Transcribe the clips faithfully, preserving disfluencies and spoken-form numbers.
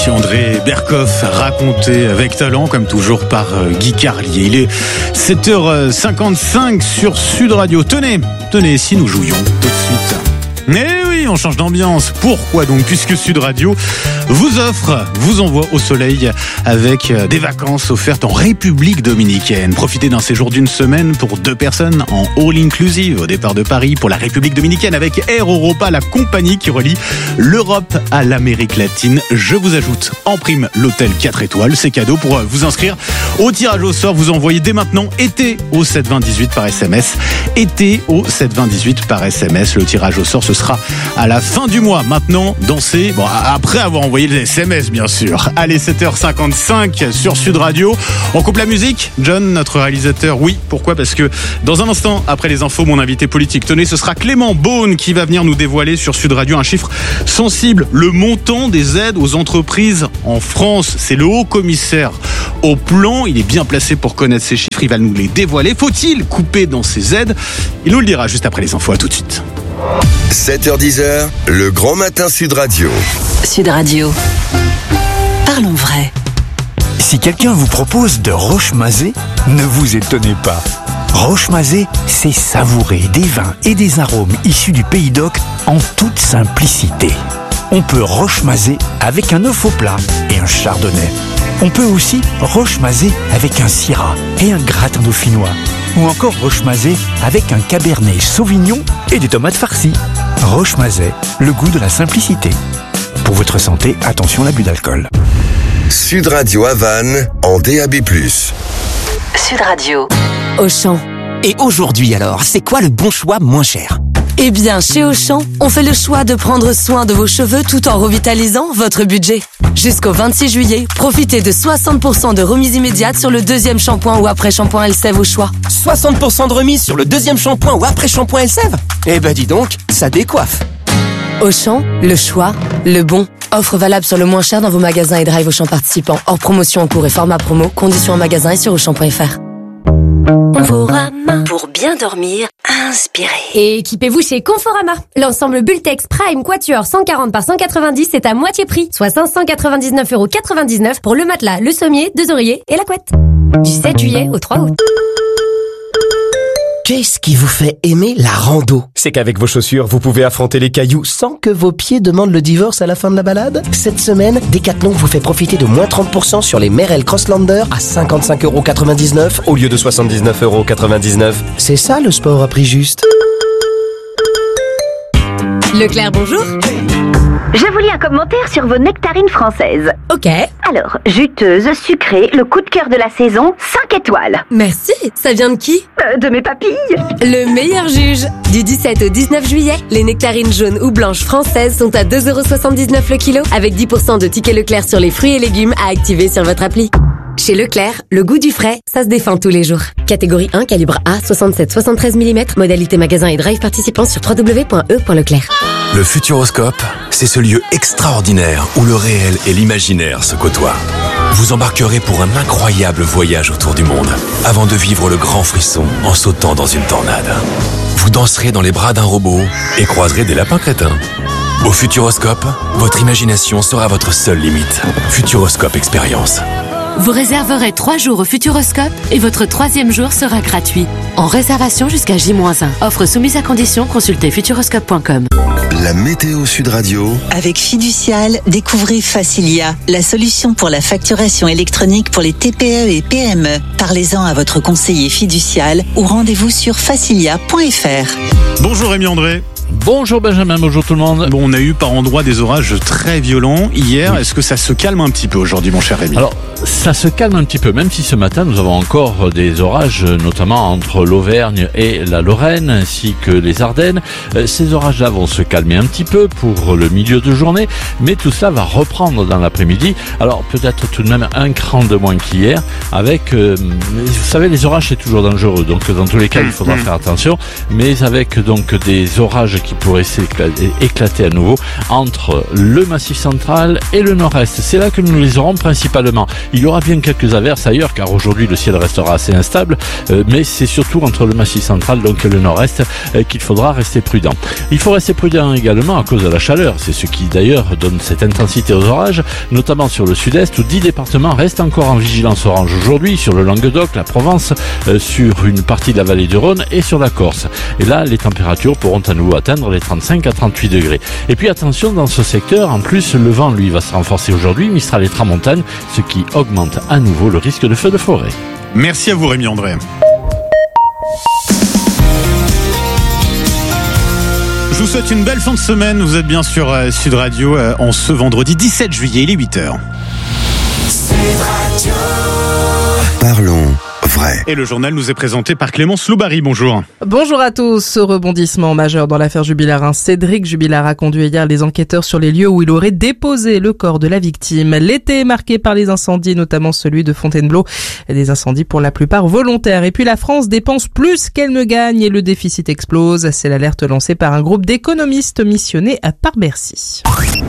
André Berkoff, raconté avec talent, comme toujours, par Guy Carlier. Il est sept heures cinquante-cinq sur Sud Radio. Tenez, tenez, si nous jouions tout de suite. Eh oui, on change d'ambiance. Pourquoi donc? Puisque Sud Radio vous offre, vous envoie au soleil avec des vacances offertes en République dominicaine. Profitez d'un séjour d'une semaine pour deux personnes en all-inclusive au départ de Paris pour la République dominicaine avec Air Europa, la compagnie qui relie l'Europe à l'Amérique latine. Je vous ajoute en prime l'hôtel quatre étoiles. C'est cadeau. Pour vous inscrire au tirage au sort, vous envoyez dès maintenant été au sept vingt dix-huit par S M S. Été au sept vingt dix-huit par S M S. Le tirage au sort, ce sera à la fin du mois. Maintenant, dansez, bon, après avoir envoyé le S M S, bien sûr. Allez, sept heures cinquante-cinq sur Sud Radio. On coupe la musique. John, notre réalisateur, oui. Pourquoi? Parce que dans un instant, après les infos, mon invité politique, tenez, ce sera Clément Beaune qui va venir nous dévoiler sur Sud Radio un chiffre sensible. Le montant des aides aux entreprises en France. C'est le haut commissaire au plan. Il est bien placé pour connaître ces chiffres. Il va nous les dévoiler. Faut-il couper dans ces aides? Il nous le dira juste après les infos. À tout de suite. sept heures dix, le grand matin Sud Radio. Sud Radio. Parlons vrai. Si quelqu'un vous propose de roche-mazé, ne vous étonnez pas. Roche-mazé, c'est savourer des vins et des arômes issus du Pays d'Oc en toute simplicité. On peut roche-mazé avec un œuf au plat et un chardonnay. On peut aussi roche-mazé avec un syrah et un gratin dauphinois. Ou encore roche-mazé avec un cabernet sauvignon et des tomates farcies. Roche-mazé, le goût de la simplicité. Pour votre santé, attention à l'abus d'alcool. Sud Radio à Vannes, en D A B plus. Sud Radio. Auchan. Et aujourd'hui alors, c'est quoi le bon choix moins cher? Eh bien, chez Auchan, on fait le choix de prendre soin de vos cheveux tout en revitalisant votre budget. Jusqu'au vingt-six juillet, profitez de soixante pour cent de remise immédiate sur le deuxième shampoing ou après-shampoing Elseve au choix. soixante pour cent de remise sur le deuxième shampoing ou après-shampoing Elseve? Eh ben dis donc, ça décoiffe. Auchan, le choix, le bon. Offre valable sur le moins cher dans vos magasins et drive Auchan participants. Hors promotion en cours et format promo. Conditions en magasin et sur auchan point f r. Conforama. Pour bien dormir, inspirez. Et équipez-vous chez Conforama. L'ensemble Bultex Prime Quatuor cent quarante par cent quatre-vingt-dix est à moitié prix, soit cinq cent quatre-vingt-dix-neuf euros quatre-vingt-dix-neuf pour le matelas, le sommier, deux oreillers et la couette. Du sept juillet au trois août. Qu'est-ce qui vous fait aimer la rando? C'est qu'avec vos chaussures, vous pouvez affronter les cailloux sans que vos pieds demandent le divorce à la fin de la balade. Cette semaine, Decathlon vous fait profiter de moins trente pour cent sur les Merrell Crosslander à cinquante-cinq euros quatre-vingt-dix-neuf au lieu de soixante-dix-neuf euros quatre-vingt-dix-neuf. C'est ça le sport à prix juste. Leclerc, bonjour. Je vous lis un commentaire sur vos nectarines françaises. Ok. Alors, juteuse, sucrée, le coup de cœur de la saison, cinq étoiles. Merci. Ça vient de qui? Euh, de mes papilles. Le meilleur juge. Du dix-sept au dix-neuf juillet, les nectarines jaunes ou blanches françaises sont à deux euros soixante-dix-neuf le kilo, avec dix pour cent de tickets Leclerc sur les fruits et légumes à activer sur votre appli. Chez Leclerc, le goût du frais, ça se défend tous les jours. Catégorie un, calibre A, soixante-sept soixante-treize millimètres, modalité magasin et drive participant sur w w w point e point leclerc. Le Futuroscope, c'est ce lieu extraordinaire où le réel et l'imaginaire se côtoient. Vous embarquerez pour un incroyable voyage autour du monde, avant de vivre le grand frisson en sautant dans une tornade. Vous danserez dans les bras d'un robot et croiserez des lapins crétins. Au Futuroscope, votre imagination sera votre seule limite. Futuroscope Expérience. Vous réserverez trois jours au Futuroscope et votre troisième jour sera gratuit. En réservation jusqu'à J moins un. Offre soumise à condition, consultez futuroscope point com. La météo Sud Radio. Avec Fiducial, découvrez Facilia, la solution pour la facturation électronique pour les T P E et P M E. Parlez-en à votre conseiller fiducial ou rendez-vous sur facilia point f r. Bonjour Rémi André. Bonjour Benjamin, bonjour tout le monde. Bon, on a eu par endroits des orages très violents hier. Oui. Est-ce que ça se calme un petit peu aujourd'hui, mon cher Rémi? Alors, ça se calme un petit peu, même si ce matin nous avons encore des orages, notamment entre l'Auvergne et la Lorraine, ainsi que les Ardennes. Ces orages-là vont se calmer un petit peu pour le milieu de journée, mais tout cela va reprendre dans l'après-midi. Alors, peut-être tout de même un cran de moins qu'hier, avec, euh, vous savez, les orages c'est toujours dangereux, donc dans tous les cas, il faudra faire attention, mais avec donc des orages qui pourrait éclater à nouveau entre le Massif central et le nord-est. C'est là que nous les aurons principalement. Il y aura bien quelques averses ailleurs, car aujourd'hui le ciel restera assez instable, euh, mais c'est surtout entre le Massif central donc et le nord-est euh, qu'il faudra rester prudent. Il faut rester prudent temps également à cause de la chaleur. C'est ce qui d'ailleurs donne cette intensité aux orages, notamment sur le sud-est où dix départements restent encore en vigilance orange aujourd'hui, sur le Languedoc, la Provence, euh, sur une partie de la vallée du Rhône et sur la Corse. Et là, les températures pourront à nouveau atteindre les trente-cinq à trente-huit degrés. Et puis attention, dans ce secteur, en plus, le vent, lui, va se renforcer aujourd'hui, Mistral et Tramontane, ce qui augmente à nouveau le risque de feux de forêt. Merci à vous, Rémi André. Je vous souhaite une belle fin de semaine. Vous êtes bien sur euh, Sud Radio euh, en ce vendredi dix-sept juillet, il est huit heures. Sud Radio. Parlons vrai. Et le journal nous est présenté par Clémence Loubary. Bonjour. Bonjour à tous. Rebondissement majeur dans l'affaire Jubilard. Cédric Jubilard a conduit hier les enquêteurs sur les lieux où il aurait déposé le corps de la victime. L'été est marqué par les incendies, notamment celui de Fontainebleau. Des incendies pour la plupart volontaires. Et puis la France dépense plus qu'elle ne gagne et le déficit explose. C'est l'alerte lancée par un groupe d'économistes missionnés par Bercy.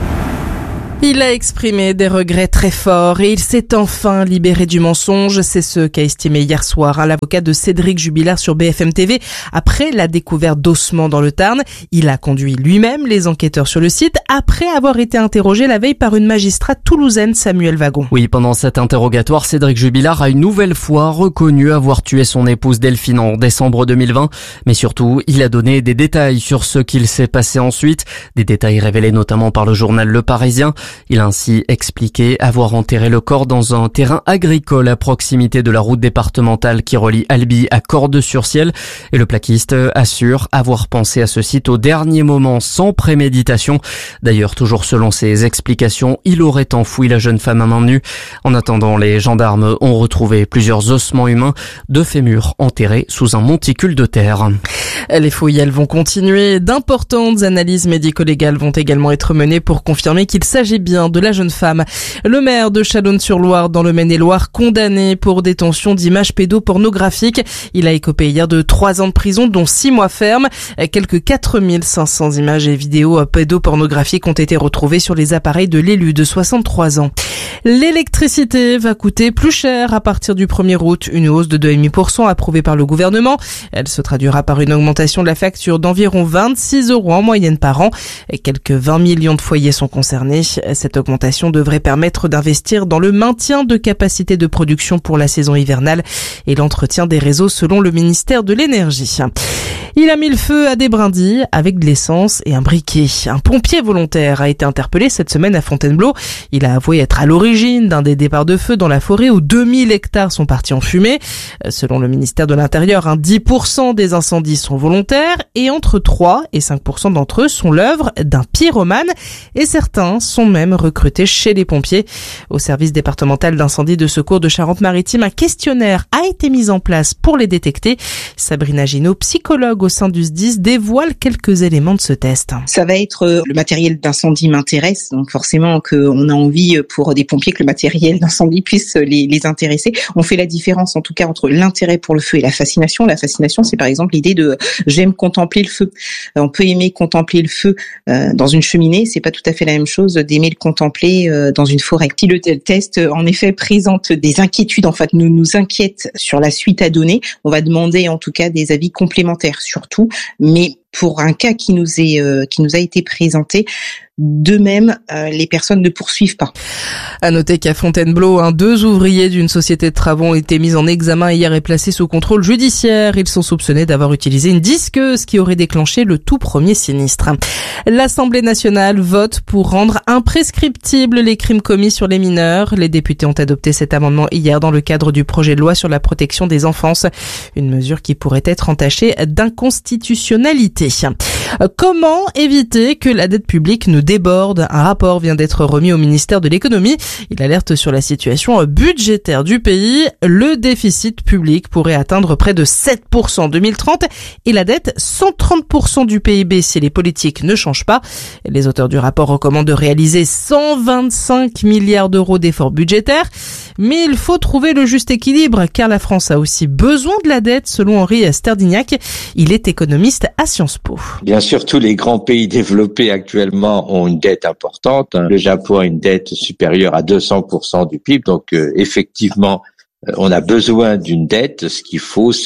Il a exprimé des regrets très forts et il s'est enfin libéré du mensonge. C'est ce qu'a estimé hier soir hein, l'avocat de Cédric Jubilard sur B F M T V après la découverte d'ossements dans le Tarn. Il a conduit lui-même les enquêteurs sur le site après avoir été interrogé la veille par une magistrate toulousaine, Samuel Wagon. Oui, pendant cet interrogatoire, Cédric Jubilard a une nouvelle fois reconnu avoir tué son épouse Delphine en décembre deux mille vingt. Mais surtout, il a donné des détails sur ce qu'il s'est passé ensuite. Des détails révélés notamment par le journal Le Parisien. Il a ainsi expliqué avoir enterré le corps dans un terrain agricole à proximité de la route départementale qui relie Albi à Cordes-sur-Ciel. Et le plaquiste assure avoir pensé à ce site au dernier moment sans préméditation. D'ailleurs, toujours selon ses explications, il aurait enfoui la jeune femme à main nue. En attendant, les gendarmes ont retrouvé plusieurs ossements humains, deux fémurs enterrés sous un monticule de terre. Les fouilles, elles vont continuer. D'importantes analyses médico-légales vont également être menées pour confirmer qu'il s'agit bien de la jeune femme. Le maire de Chalonnes-sur-Loire dans le Maine-et-Loire condamné pour détention d'images pédopornographiques. Il a écopé hier de trois ans de prison dont six mois ferme. Quelques quatre mille cinq cents images et vidéos pédopornographiques ont été retrouvées sur les appareils de l'élu de soixante-trois ans. L'électricité va coûter plus cher à partir du premier août. Une hausse de deux virgule cinq pour cent approuvée par le gouvernement. Elle se traduira par une augmentation de la facture d'environ vingt-six euros en moyenne par an. Et quelques vingt millions de foyers sont concernés. Cette augmentation devrait permettre d'investir dans le maintien de capacités de production pour la saison hivernale et l'entretien des réseaux selon le ministère de l'Énergie. Il a mis le feu à des brindilles avec de l'essence et un briquet. Un pompier volontaire a été interpellé cette semaine à Fontainebleau. Il a avoué être à l'origine d'un des départs de feu dans la forêt où deux mille hectares sont partis en fumée. Selon le ministère de l'Intérieur, dix pour cent des incendies sont volontaires et entre trois et cinq pour cent d'entre eux sont l'œuvre d'un pyromane et certains sont même recrutés chez les pompiers. Au service départemental d'incendie de secours de Charente-Maritime, un questionnaire a été mis en place pour les détecter. Sabrina Gino, psychologue au sein du S D I S, dévoile quelques éléments de ce test. Ça va être le matériel d'incendie m'intéresse, donc forcément qu'on a envie pour des pompiers que le matériel d'incendie puisse les, les intéresser. On fait la différence en tout cas entre l'intérêt pour le feu et la fascination. La fascination, c'est par exemple l'idée de j'aime contempler le feu. On peut aimer contempler le feu euh, dans une cheminée, c'est pas tout à fait la même chose d'aimer le contempler euh, dans une forêt. Si le test en effet présente des inquiétudes, en fait nous nous inquiète sur la suite à donner, on va demander en tout cas des avis complémentaires surtout, mais pour un cas qui nous est euh, qui nous a été présenté, de même, euh, les personnes ne poursuivent pas. À noter qu'à Fontainebleau, un, deux ouvriers d'une société de travaux ont été mis en examen hier et placés sous contrôle judiciaire. Ils sont soupçonnés d'avoir utilisé une disqueuse qui aurait déclenché le tout premier sinistre. L'Assemblée nationale vote pour rendre imprescriptibles les crimes commis sur les mineurs. Les députés ont adopté cet amendement hier dans le cadre du projet de loi sur la protection des enfances. Une mesure qui pourrait être entachée d'inconstitutionnalité. Comment éviter que la dette publique ne déborde? Un rapport vient d'être remis au ministère de l'économie. Il alerte sur la situation budgétaire du pays. Le déficit public pourrait atteindre près de sept pour cent en deux mille trente et la dette cent trente pour cent du P I B si les politiques ne changent pas. Les auteurs du rapport recommandent de réaliser cent vingt-cinq milliards d'euros d'efforts budgétaires. Mais il faut trouver le juste équilibre car la France a aussi besoin de la dette selon Henri Sterdignac. Il est économiste à Sciences Po. Bien sûr, tous les grands pays développés actuellement ont une dette importante. Le Japon a une dette supérieure à deux cents pour cent du P I B. Donc, euh, effectivement, euh, on a besoin d'une dette. Ce qu'il faut, c'est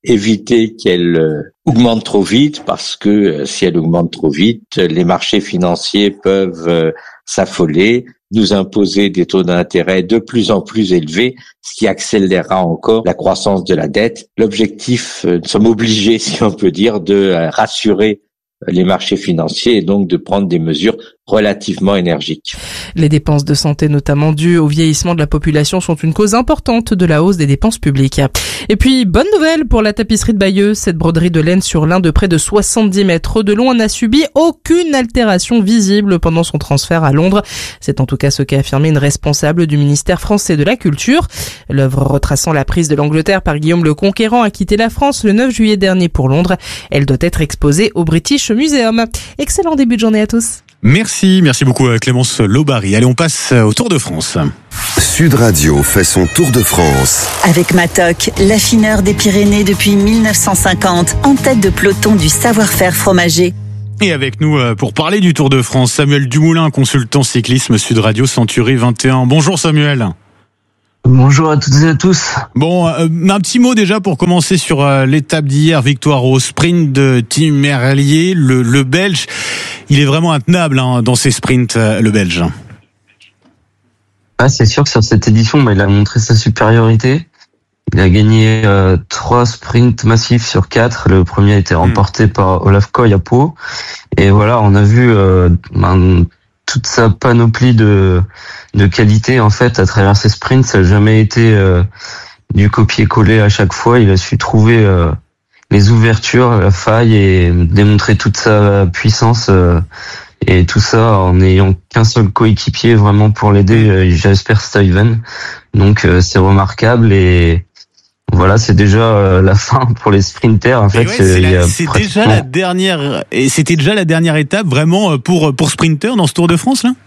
éviter qu'elle euh, augmente trop vite, parce que euh, si elle augmente trop vite, les marchés financiers peuvent euh, s'affoler, nous imposer des taux d'intérêt de plus en plus élevés, ce qui accélérera encore la croissance de la dette. L'objectif, euh, nous sommes obligés, si on peut dire, de euh, rassurer les marchés financiers et donc de prendre des mesures relativement énergiques. Les dépenses de santé, notamment dues au vieillissement de la population, sont une cause importante de la hausse des dépenses publiques. Et puis, bonne nouvelle pour la tapisserie de Bayeux. Cette broderie de laine sur lin de près de soixante-dix mètres de long n'a subi aucune altération visible pendant son transfert à Londres. C'est en tout cas ce qu'a affirmé une responsable du ministère français de la Culture. L'œuvre retraçant la prise de l'Angleterre par Guillaume le Conquérant a quitté la France le neuf juillet dernier pour Londres. Elle doit être exposée au British Museum. Excellent début de journée à tous. Merci, merci beaucoup Clémence Lobary. Allez, on passe au Tour de France. Sud Radio fait son Tour de France. Avec Matok, l'affineur des Pyrénées depuis mille neuf cent cinquante, en tête de peloton du savoir-faire fromager. Et avec nous pour parler du Tour de France, Samuel Dumoulin, consultant cyclisme Sud Radio Century vingt et un. Bonjour Samuel. Bonjour à toutes et à tous. Bon, euh, un petit mot déjà pour commencer sur euh, l'étape d'hier, victoire au sprint de Tim Merlier, le, le Belge. Il est vraiment intenable hein, dans ses sprints, euh, le Belge. Ah, c'est sûr que sur cette édition, bah, il a montré sa supériorité. Il a gagné euh, trois sprints massifs sur quatre. Le premier a été remporté mmh. par Olaf Koy à Pau. Et voilà, on a vu euh, ben, toute sa panoplie de de qualité en fait à travers ses sprints. Ça n'a jamais été euh, du copier-coller à chaque fois. Il a su trouver euh, les ouvertures, la faille et démontrer toute sa puissance euh, et tout ça en n'ayant qu'un seul coéquipier vraiment pour l'aider, euh, Jasper Stuyven. Donc euh, c'est remarquable et voilà, c'est déjà euh, la fin pour les sprinters. En fait, ouais, c'est, la, c'est pratiquement... déjà la dernière et c'était déjà la dernière étape vraiment pour pour sprinters dans ce Tour de France là.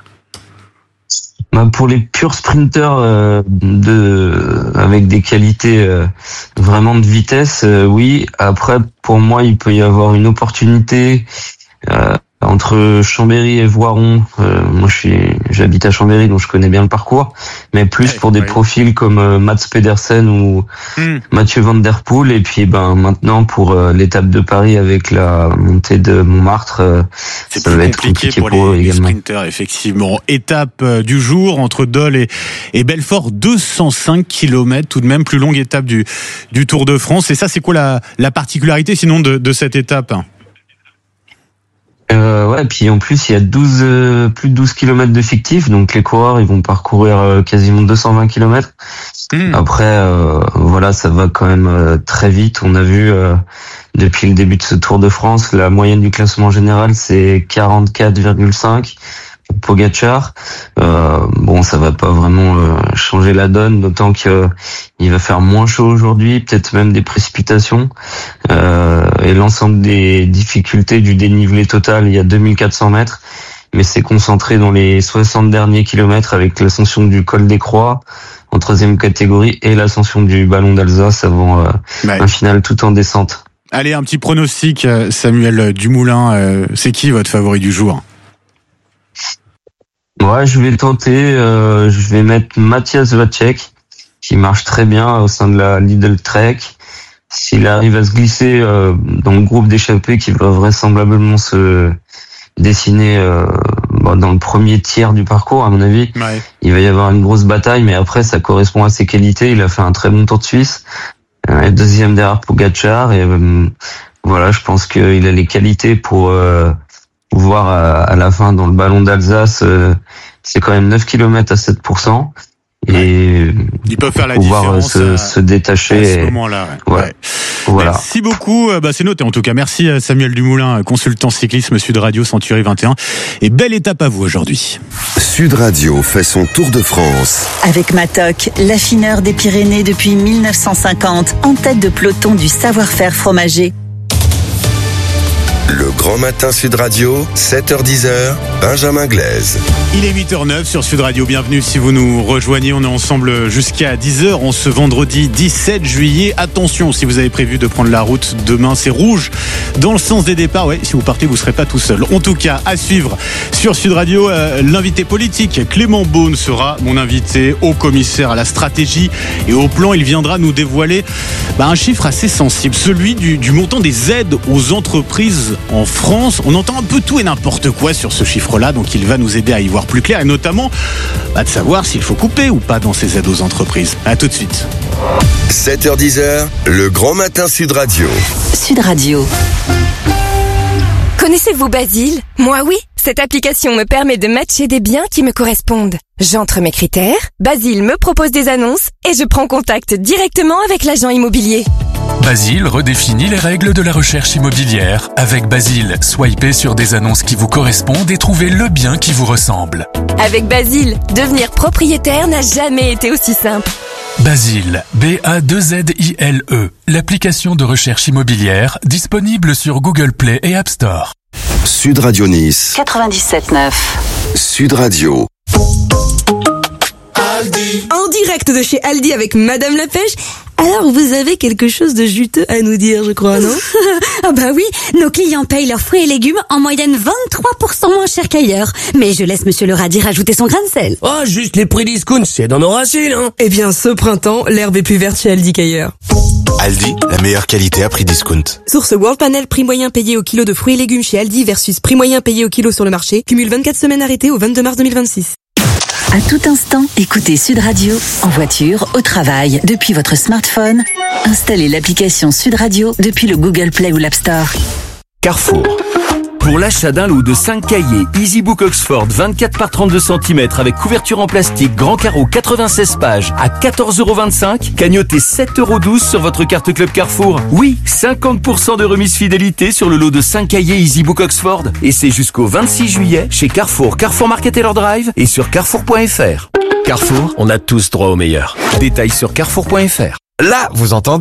Bah pour les purs sprinters euh, de avec des qualités euh, vraiment de vitesse, euh, oui. Après, pour moi, il peut y avoir une opportunité euh, entre Chambéry et Voiron. Euh, moi, je suis, j'habite à Chambéry, donc je connais bien le parcours. Mais plus ouais, pour des ouais. profils comme euh, Mats Pedersen ou mm. Mathieu Van Der Poel. Et puis, ben maintenant pour euh, l'étape de Paris avec la montée de Montmartre, euh, c'est ça plus va compliqué être compliqué pour, pour les, eux les également. sprinters, effectivement. Étape euh, du jour entre Dole et, et Belfort, deux cent cinq kilomètres, tout de même plus longue étape du du Tour de France. Et ça, c'est quoi la la particularité sinon de de cette étape? Euh, ouais, puis en plus il y a douze, euh, plus de douze kilomètres de fictifs, donc les coureurs ils vont parcourir euh, quasiment deux cent vingt kilomètres. Mmh. Après, euh, voilà, ça va quand même euh, très vite. On a vu euh, depuis le début de ce Tour de France, la moyenne du classement général c'est quarante-quatre virgule cinq. Pogacar, euh, bon, ça va pas vraiment euh, changer la donne, d'autant que euh, il va faire moins chaud aujourd'hui, peut-être même des précipitations, euh, et l'ensemble des difficultés du dénivelé total, il y a deux mille quatre cents mètres, mais c'est concentré dans les soixante derniers kilomètres avec l'ascension du col des Croix en troisième catégorie et l'ascension du Ballon d'Alsace avant euh, ouais. un final tout en descente. Allez, un petit pronostic, Samuel Dumoulin, euh, c'est qui votre favori du jour? Ouais, je vais tenter, euh, je vais mettre Matthias Vacek, qui marche très bien au sein de la Lidl Trek. S'il arrive à se glisser euh, dans le groupe d'échappés qui va vraisemblablement se dessiner euh, bah, dans le premier tiers du parcours, à mon avis, ouais. il va y avoir une grosse bataille, mais après, ça correspond à ses qualités. Il a fait un très bon Tour de Suisse. Euh, deuxième derrière Pogacar, et euh, voilà, je pense qu'il a les qualités pour... Euh, voir à la fin dans le Ballon d'Alsace, euh, c'est quand même neuf kilomètres à sept pour cent. Et ils peuvent faire la pouvoir différence se, à, se détacher. À ce moment-là. Ouais. Ouais. Ouais. Voilà. Merci beaucoup. Bah, c'est noté en tout cas. Merci Samuel Dumoulin, consultant cyclisme Sud Radio Century vingt et un. Et belle étape à vous aujourd'hui. Sud Radio fait son Tour de France. Avec Matok, l'affineur des Pyrénées depuis mille neuf cent cinquante, en tête de peloton du savoir-faire fromager. Le Grand Matin Sud Radio, sept heures dix, Benjamin Glaise. Il est huit heures neuf sur Sud Radio. Bienvenue si vous nous rejoignez. On est ensemble jusqu'à dix heures en ce vendredi dix-sept juillet. Attention, si vous avez prévu de prendre la route demain, c'est rouge dans le sens des départs. Ouais, si vous partez, vous serez pas tout seul. En tout cas, à suivre sur Sud Radio, euh, l'invité politique Clément Beaune sera mon invité, haut commissaire à la stratégie et au plan. Il viendra nous dévoiler bah, un chiffre assez sensible, celui du, du montant des aides aux entreprises en France. On entend un peu tout et n'importe quoi sur ce chiffre-là, donc il va nous aider à y voir plus clair et notamment bah, de savoir s'il faut couper ou pas dans ces aides aux entreprises. À tout de suite. sept heures dix, le grand matin Sud Radio. Sud Radio. Connaissez-vous Basile ? Moi oui, cette application me permet de matcher des biens qui me correspondent. J'entre mes critères, Basile me propose des annonces et je prends contact directement avec l'agent immobilier. Basile redéfinit les règles de la recherche immobilière. Avec Basile, swipez sur des annonces qui vous correspondent et trouvez le bien qui vous ressemble. Avec Basile, devenir propriétaire n'a jamais été aussi simple. Basile, B A deux Z I L E, l'application de recherche immobilière disponible sur Google Play et App Store. Sud Radio Nice. quatre-vingt-dix-sept neuf. Sud Radio. Aldi. En direct de chez Aldi avec Madame la Pêche. Alors, vous avez quelque chose de juteux à nous dire, je crois, non? Ah bah oui, nos clients payent leurs fruits et légumes en moyenne vingt-trois pour cent moins cher qu'ailleurs. Mais je laisse Monsieur le Radis rajouter son grain de sel. Oh, juste les prix discount, c'est dans nos racines, hein. Eh bien, ce printemps, l'herbe est plus verte chez Aldi qu'ailleurs. Aldi, la meilleure qualité à prix discount. Source World Panel, prix moyen payé au kilo de fruits et légumes chez Aldi versus prix moyen payé au kilo sur le marché. Cumule vingt-quatre semaines arrêtées au vingt-deux mars deux mille vingt-six. À tout instant, écoutez Sud Radio, en voiture, au travail, depuis votre smartphone. Installez l'application Sud Radio depuis le Google Play ou l'App Store. Carrefour. Pour l'achat d'un lot de cinq cahiers EasyBook Oxford vingt-quatre par trente-deux centimètres avec couverture en plastique grand carreau quatre-vingt-seize pages à quatorze euros vingt-cinq, cagnotez sept euros douze sur votre carte Club Carrefour. Oui, cinquante pour cent de remise fidélité sur le lot de cinq cahiers EasyBook Oxford. Et c'est jusqu'au vingt-six juillet chez Carrefour, Carrefour Market et leur Drive et sur carrefour point f r. Carrefour, on a tous droit au meilleur. Détails sur carrefour point f r. Là, vous entendez ?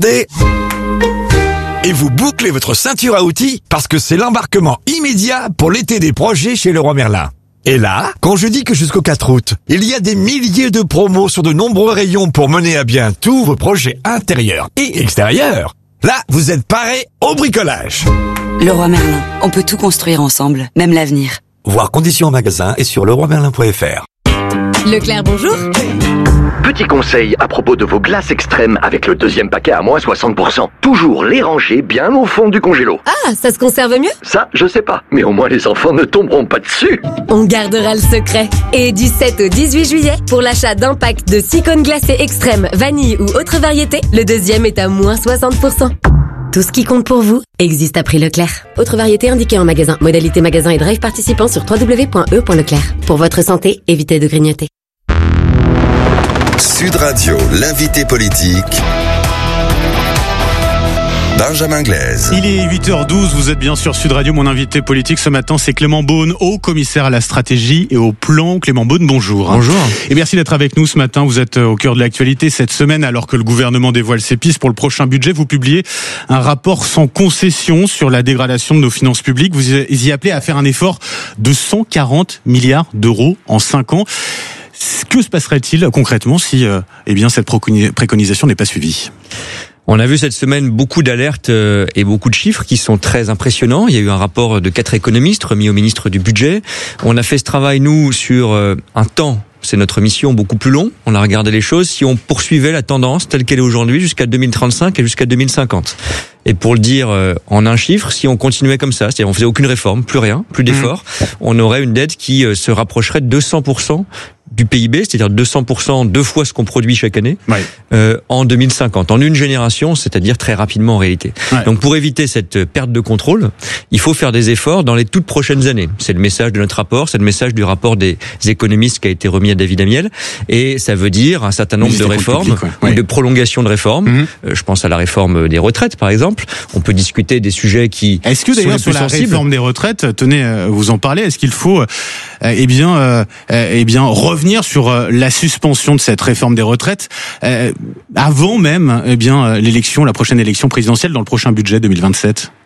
Et vous bouclez votre ceinture à outils parce que c'est l'embarquement immédiat pour l'été des projets chez Leroy Merlin. Et là, quand je dis que jusqu'au quatre août, il y a des milliers de promos sur de nombreux rayons pour mener à bien tous vos projets intérieurs et extérieurs, là, vous êtes parés au bricolage. Leroy Merlin, on peut tout construire ensemble, même l'avenir. Voir conditions en magasin et sur leroy merlin point f r. Leclerc, bonjour. Petit conseil à propos de vos glaces extrêmes avec le deuxième paquet à moins soixante pour cent. Toujours les ranger bien au fond du congélo. Ah, ça se conserve mieux ? Ça, je sais pas. Mais au moins les enfants ne tomberont pas dessus. On gardera le secret. Et du sept au dix-huit juillet, pour l'achat d'un pack de six cônes glacés extrêmes, vanille ou autre variété, le deuxième est à moins soixante pour cent. Tout ce qui compte pour vous existe à prix Leclerc. Autre variété indiquée en magasin. Modalité magasin et drive participant sur w w w point e point leclerc. Pour votre santé, évitez de grignoter. Sud Radio, l'invité politique. Benjamin Glaise. Il est huit heures douze, vous êtes bien sur Sud Radio. Mon invité politique ce matin, c'est Clément Beaune, haut commissaire à la stratégie et au plan. Clément Beaune, bonjour. Bonjour. Et merci d'être avec nous ce matin. Vous êtes au cœur de l'actualité cette semaine, alors que le gouvernement dévoile ses pistes pour le prochain budget. Vous publiez un rapport sans concession sur la dégradation de nos finances publiques. Vous y appelez à faire un effort de cent quarante milliards d'euros en cinq ans. Que se passerait-il concrètement si euh, eh bien, cette préconisation n'est pas suivie ? On a vu cette semaine beaucoup d'alertes et beaucoup de chiffres qui sont très impressionnants. Il y a eu un rapport de quatre économistes remis au ministre du Budget. On a fait ce travail, nous, sur un temps. C'est notre mission beaucoup plus long. On a regardé les choses. Si on poursuivait la tendance telle qu'elle est aujourd'hui jusqu'à deux mille trente-cinq et jusqu'à deux mille cinquante. Et pour le dire en un chiffre, si on continuait comme ça, c'est-à-dire on faisait aucune réforme, plus rien, plus d'efforts, mmh. on aurait une dette qui se rapprocherait de deux cents pour cent du P I B, c'est-à-dire deux cents pour cent, deux fois ce qu'on produit chaque année, ouais. euh, en deux mille cinquante, en une génération, c'est-à-dire très rapidement en réalité. Ouais. Donc pour éviter cette perte de contrôle, il faut faire des efforts dans les toutes prochaines années. C'est le message de notre rapport, c'est le message du rapport des économistes qui a été remis à David Amiel, et ça veut dire un certain nombre de réformes, public, ouais. ou ouais. de prolongations de réformes. Mmh. Euh, je pense à la réforme des retraites, par exemple. On peut discuter des sujets qui Est-ce que d'ailleurs sur la sensibles. réforme des retraites, tenez, vous en parlez, est-ce qu'il faut, euh, eh bien, euh, eh bien revenir sur la suspension de cette réforme des retraites euh, avant même eh bien l'élection, la prochaine élection présidentielle dans le prochain budget deux mille vingt-sept?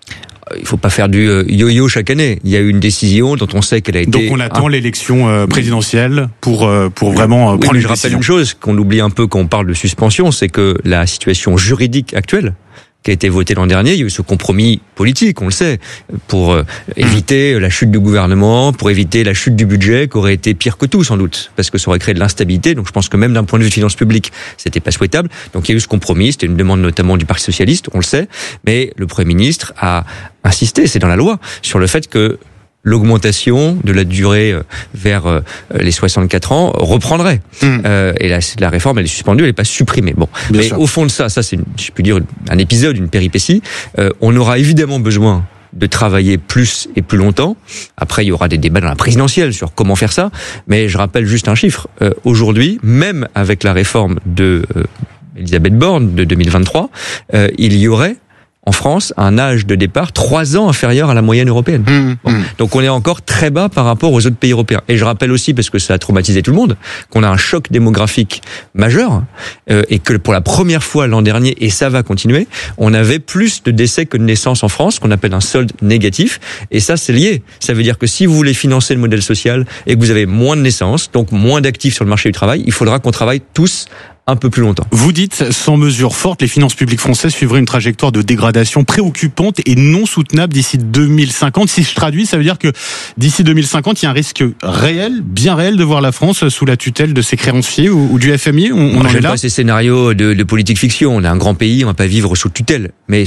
il faut pas faire du yo-yo chaque année. Il y a eu une décision dont on sait qu'elle a été... Donc on attend un... l'élection présidentielle pour, pour vraiment oui, prendre mais une je rappelle décision. une chose qu'on oublie un peu quand on parle de suspension, c'est que la situation juridique actuelle qui a été voté l'an dernier, il y a eu ce compromis politique, on le sait, pour euh, éviter la chute du gouvernement, pour éviter la chute du budget, qui aurait été pire que tout sans doute, parce que ça aurait créé de l'instabilité. Donc je pense que même d'un point de vue de finances publiques, c'était pas souhaitable. Donc il y a eu ce compromis, c'était une demande notamment du Parti socialiste, on le sait, mais le Premier ministre a insisté, c'est dans la loi, sur le fait que l'augmentation de la durée vers les soixante-quatre ans reprendrait. Mmh. Euh, et la, la réforme, elle est suspendue, elle n'est pas supprimée. Bon, Bien mais sûr. Au fond de ça, ça c'est, je peux dire, un épisode, une péripétie. Euh, on aura évidemment besoin de travailler plus et plus longtemps. Après, il y aura des débats dans la présidentielle sur comment faire ça. Mais je rappelle juste un chiffre. Euh, aujourd'hui, même avec la réforme de euh, Elisabeth Borne de deux mille vingt-trois, euh, il y aurait en France un âge de départ trois ans inférieur à la moyenne européenne. Mmh, bon. mmh. Donc on est encore très bas par rapport aux autres pays européens. Et je rappelle aussi, parce que ça a traumatisé tout le monde, qu'on a un choc démographique majeur euh, et que pour la première fois l'an dernier, et ça va continuer, on avait plus de décès que de naissances en France, qu'on appelle un solde négatif. Et ça, c'est lié. Ça veut dire que si vous voulez financer le modèle social et que vous avez moins de naissances, donc moins d'actifs sur le marché du travail, il faudra qu'on travaille tous un peu plus longtemps. Vous dites, sans mesure forte, les finances publiques françaises suivraient une trajectoire de dégradation préoccupante et non soutenable d'ici deux mille cinquante. Si je traduis, ça veut dire que d'ici deux mille cinquante, il y a un risque réel, bien réel, de voir la France sous la tutelle de ses créanciers ou, ou du F M I. On, on Moi, en est là. Pas ces scénarios de, de politique fiction. On est un grand pays, on va pas vivre sous tutelle. Mais